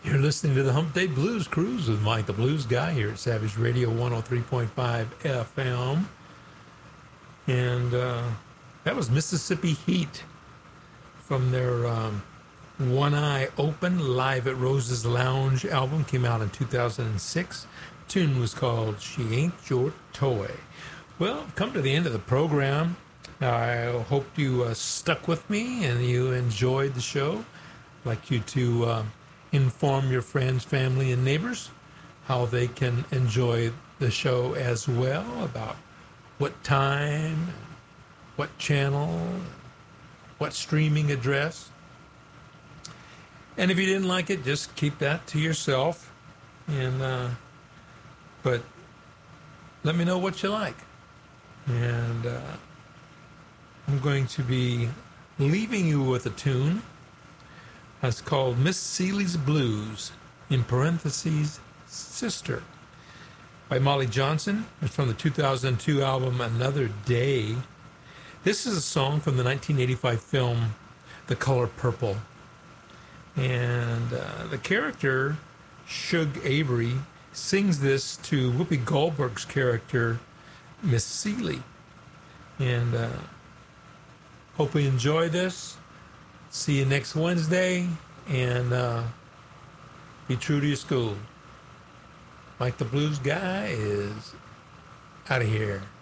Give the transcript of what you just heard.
You're listening to the Hump Day Blues Cruise with Mike the Blues Guy here at Savage Radio 103.5 FM. And that was Mississippi Heat from their One Eye Open Live at Rose's Lounge album. Came out in 2006. The tune was called She Ain't Your Toy. Well, I've come to the end of the program. I hope you stuck with me and you enjoyed the show. I'd like you to inform your friends, family, and neighbors how they can enjoy the show as well, about what time, what channel, what streaming address. And if you didn't like it, just keep that to yourself. And but let me know what you like. And I'm going to be leaving you with a tune. It's called Miss Seeley's Blues, in parentheses, Sister, by Molly Johnson. It's from the 2002 album Another Day. This is a song from the 1985 film The Color Purple. And the character, Shug Avery, sings this to Whoopi Goldberg's character, Miss Seeley. And hope you enjoy this. See you next Wednesday, and be true to your school. Mike the Blues Guy is out of here.